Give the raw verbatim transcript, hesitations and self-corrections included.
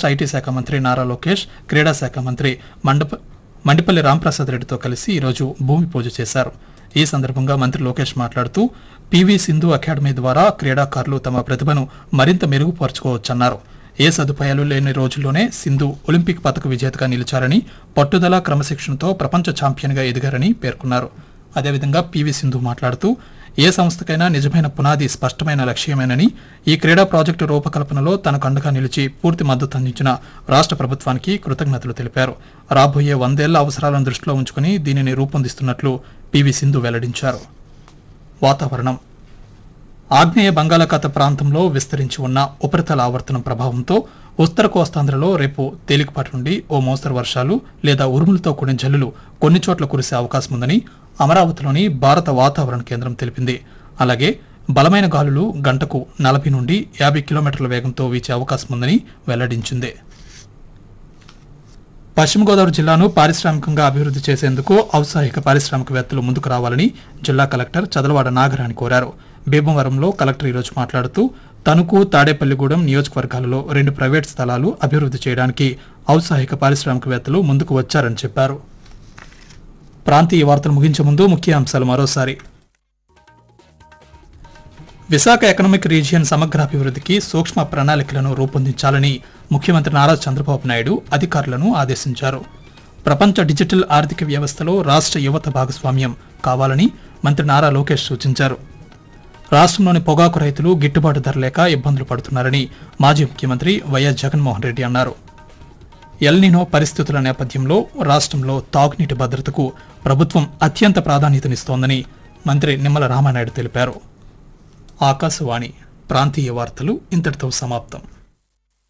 రాష్ట్ర ఐటీ శాఖ మంత్రి నారా లోకేష్, క్రీడా శాఖ మంత్రి మండప మండిపల్లి రాంప్రసాద్ రెడ్డితో కలిసి ఈరోజు భూమి పూజ చేశారు. ఈ సందర్భంగా మంత్రి లోకేష్ మాట్లాడుతూ పీవీ సింధు అకాడమీ ద్వారా క్రీడాకారులు తమ ప్రతిభను మరింత మెరుగుపరుచుకోవచ్చన్నారు. ఏ సదుపాయాలు లేని రోజుల్లోనే సింధు ఒలింపిక్ పతక విజేతగా నిలిచారని, పట్టుదల క్రమశిక్షణతో ప్రపంచ ఛాంపియన్గా ఎదిగారని పేర్కొన్నారు. అదేవిధంగా పీవీ సింధు మాట్లాడుతూ ఏ సంస్థకైనా నిజమైన పునాది స్పష్టమైన లక్ష్యమేనని, ఈ క్రీడా ప్రాజెక్టు రూపకల్పనలో తనకు అండగా నిలిచి పూర్తి మద్దతు అందించిన రాష్ట్ర ప్రభుత్వానికి కృతజ్ఞతలు తెలిపారు. రాబోయే వందేళ్ల అవసరాలను దృష్టిలో ఉంచుకుని దీనిని రూపొందిస్తున్నట్లు పీవీ సింధు వెల్లడించారు. వాతావరణం. ఆగ్నేయ బంగాళాఖాత ప్రాంతంలో విస్తరించి ఉన్న ఉపరితల ఆవర్తనం ప్రభావంతో ఉత్తర కోస్తాంధ్రలో రేపు తేలికపాటి నుండి ఓ మోస్తరు వర్షాలు లేదా ఉరుములతో కూడిన జల్లులు కొన్ని చోట్ల కురిసే అవకాశం ఉందని అమరావతిలోని భారత వాతావరణ కేంద్రం తెలిపింది. అలాగే బలమైన గాలులు గంటకు నలభై నుండి యాభై కిలోమీటర్ల వేగంతో వీచే అవకాశం ఉందని వెల్లడించింది. పశ్చిమ గోదావరి జిల్లాను పారిశ్రామికంగా అభివృద్ధి చేసేందుకు ఔత్సాహిక పారిశ్రామికవేత్తలు ముందుకు రావాలని జిల్లా కలెక్టర్ చదలవాడ నాగరాణి కోరారు. భీమవరంలో కలెక్టర్ ఈరోజు మాట్లాడుతూ తణుకు, తాడేపల్లిగూడెం నియోజకవర్గాలలో రెండు ప్రైవేట్ స్థలాలు అభివృద్ధి చేయడానికి ఔత్సాహిక పారిశ్రామికవేత్తలు ముందుకు వచ్చారని చెప్పారు. ప్రాంతీయ వార్తలు ముగించే ముందు ముఖ్య అంశాలు మరోసారి. విశాఖ ఎకనామిక్ రీజియన్ సమగ్రాభివృద్ధికి సూక్ష్మ ప్రణాళికలను రూపొందించాలని ముఖ్యమంత్రి నారా చంద్రబాబు నాయుడు అధికారులను ఆదేశించారు. ప్రపంచ డిజిటల్ ఆర్థిక వ్యవస్థలో రాష్ట్ర యువత భాగస్వామ్యం కావాలని మంత్రి నారా లోకేష్ సూచించారు. రాష్ట్రంలోని పొగాకు రైతులు గిట్టుబాటు ధర లేక ఇబ్బందులు పడుతున్నారని మాజీ ముఖ్యమంత్రి వైఎస్ జగన్మోహన్ రెడ్డి అన్నారు. ఎల్నినో పరిస్థితుల నేపథ్యంలో రాష్ట్రంలో తాగునీటి భద్రతకు ప్రభుత్వం అత్యంత ప్రాధాన్యతనిస్తోందని మంత్రి నిమ్మల రామానాయుడు తెలిపారు. ఆకాశవాణి ప్రాంతీయ వార్తలు ఇంతటితో సమాప్తం.